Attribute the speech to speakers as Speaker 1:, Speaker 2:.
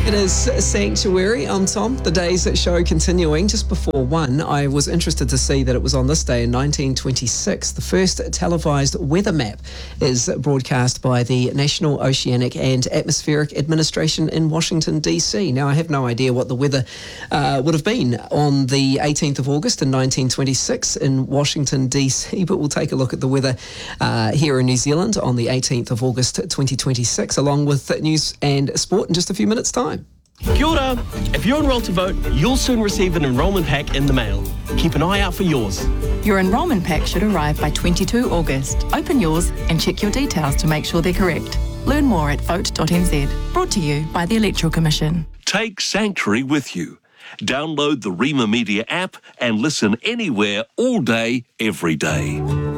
Speaker 1: It is Sanctuary on Tom, the day's show continuing. Just before 1, I was interested to see that it was on this day in 1926. The first televised weather map is broadcast by the National Oceanic and Atmospheric Administration in Washington, D.C. Now, I have no idea what the weather would have been on the 18th of August in 1926 in Washington, D.C., but we'll take a look at the weather here in New Zealand on the 18th of August 2026, along with news and sport in just a few minutes' time.
Speaker 2: Kia ora. If you're enrolled to vote, you'll soon receive an enrolment pack in the mail. Keep an eye out for yours.
Speaker 3: Your enrolment pack should arrive by 22 August. Open yours and check your details to make sure they're correct. Learn more at vote.nz. Brought to you by the Electoral Commission.
Speaker 4: Take Sanctuary with you. Download the Rima Media app and listen anywhere, all day, every day.